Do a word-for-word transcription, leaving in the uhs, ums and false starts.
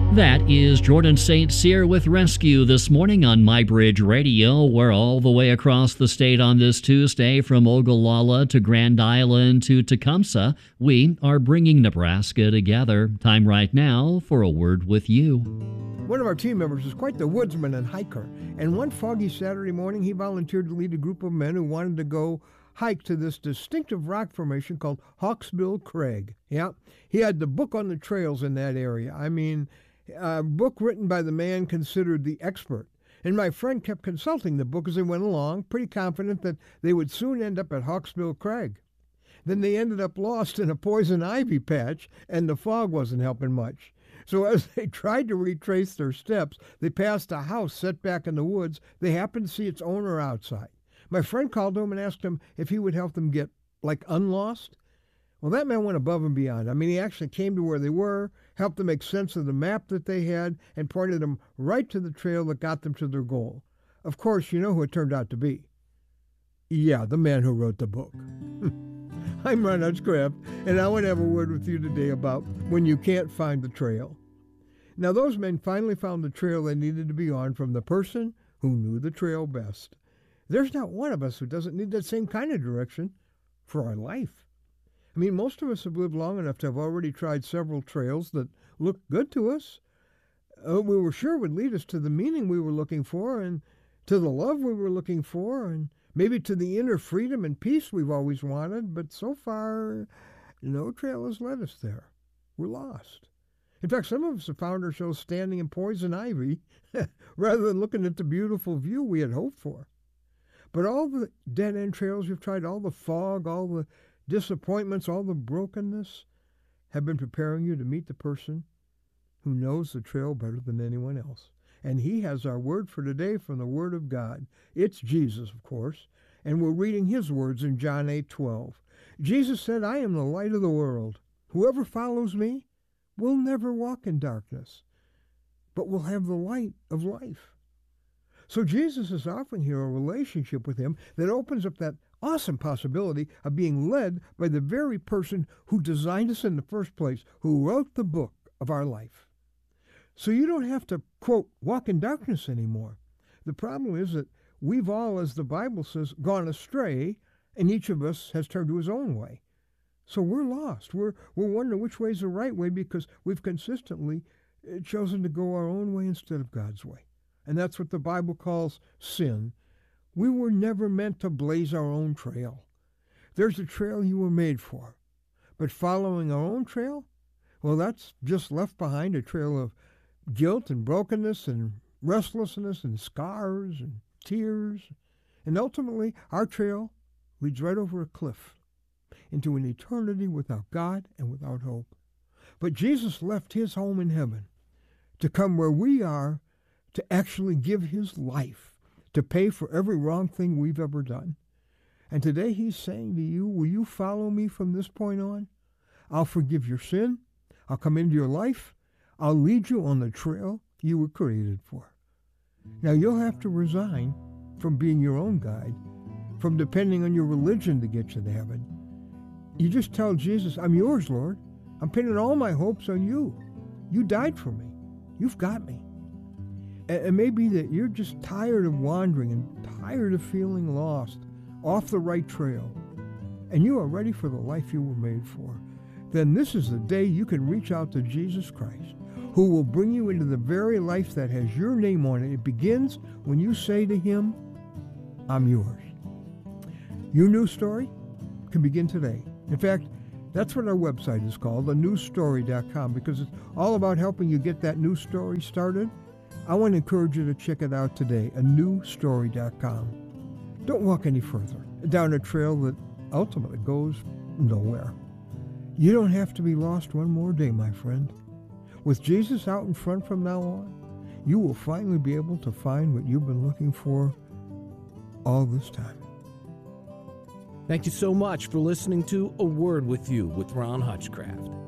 That is Jordan Saint Cyr with Rescue this morning on My Bridge Radio. We're all the way across the state on this Tuesday, from Ogallala to Grand Island to Tecumseh. We are bringing Nebraska together. Time right now for A Word with You. One of our team members is quite the woodsman and hiker, and one foggy Saturday morning he volunteered to lead a group of men who wanted to go hike to this distinctive rock formation called Hawksbill Crag. Yeah, he had the book on the trails in that area. I mean, a book written by the man considered the expert. And my friend kept consulting the book as they went along, pretty confident that they would soon end up at Hawksbill Crag. Then they ended up lost in a poison ivy patch, and the fog wasn't helping much. So as they tried to retrace their steps, they passed a house set back in the woods. They happened to see its owner outside. My friend called to him and asked him if he would help them get, like, unlost. Well, that man went above and beyond. I mean, he actually came to where they were, helped them make sense of the map that they had, and pointed them right to the trail that got them to their goal. Of course, you know who it turned out to be. Yeah, the man who wrote the book. I'm Ron Hutchcraft, and I want to have a word with you today about when you can't find the trail. Now, those men finally found the trail they needed to be on from the person who knew the trail best. There's not one of us who doesn't need that same kind of direction for our life. I mean, most of us have lived long enough to have already tried several trails that looked good to us. Uh, we were sure would lead us to the meaning we were looking for, and to the love we were looking for, and maybe to the inner freedom and peace we've always wanted. But so far, no trail has led us there. We're lost. In fact, some of us have found ourselves standing in poison ivy rather than looking at the beautiful view we had hoped for. But all the dead-end trails you've tried, all the fog, all the disappointments, all the brokenness, have been preparing you to meet the person who knows the trail better than anyone else. And he has our word for today from the Word of God. It's Jesus, of course, and we're reading his words in John eight twelve. Jesus said, "I am the light of the world. Whoever follows me will never walk in darkness, but will have the light of life." So Jesus is offering here a relationship with him that opens up that awesome possibility of being led by the very person who designed us in the first place, who wrote the book of our life. So you don't have to, quote, walk in darkness anymore. The problem is that we've all, as the Bible says, gone astray, and each of us has turned to his own way. So we're lost. We're, we're wondering which way is the right way because we've consistently chosen to go our own way instead of God's way. And that's what the Bible calls sin. We were never meant to blaze our own trail. There's a trail you were made for. But following our own trail, well, that's just left behind a trail of guilt and brokenness and restlessness and scars and tears. And ultimately, our trail leads right over a cliff into an eternity without God and without hope. But Jesus left his home in heaven to come where we are, to actually give his life, to pay for every wrong thing we've ever done. And today he's saying to you, will you follow me from this point on? I'll forgive your sin. I'll come into your life. I'll lead you on the trail you were created for. Now you'll have to resign from being your own guide, from depending on your religion to get you to heaven. You just tell Jesus, I'm yours, Lord. I'm pinning all my hopes on you. You died for me. You've got me. It may be that you're just tired of wandering and tired of feeling lost, off the right trail, and you are ready for the life you were made for. Then this is the day you can reach out to Jesus Christ, who will bring you into the very life that has your name on it. It begins when you say to him, I'm yours. Your new story can begin today. In fact, that's what our website is called, a new story dot com, because it's all about helping you get that new story started. I want to encourage you to check it out today, a new story dot com. Don't walk any further down a trail that ultimately goes nowhere. You don't have to be lost one more day, my friend. With Jesus out in front from now on, you will finally be able to find what you've been looking for all this time. Thank you so much for listening to A Word with You with Ron Hutchcraft.